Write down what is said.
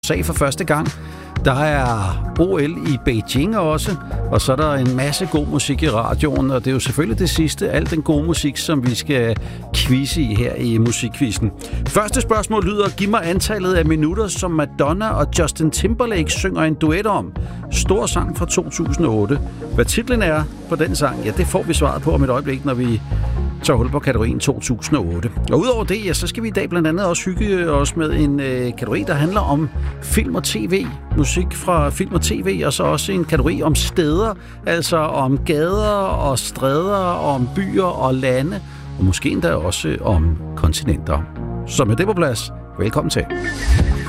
USA for første gang. Der er OL i Beijing også, og så er der en masse god musik i radioen, og det er jo selvfølgelig det sidste, al den gode musik, som vi skal quizze i her i Musikquizzen. Første spørgsmål lyder: giv mig antallet af minutter, som Madonna og Justin Timberlake synger en duet om. Stor sang fra 2008. Hvad titlen er på den sang, ja, det får vi svaret på om et øjeblik, når vi tager hul på kategorien 2008. Og udover det, ja, så skal vi i dag blandt andet også hygge os med en kategori, der handler om film og tv. Musik fra film og tv, og så også en kategori om steder, altså om gader og stræder, om byer og lande, og måske endda også om kontinenter. Så med det på plads, velkommen til.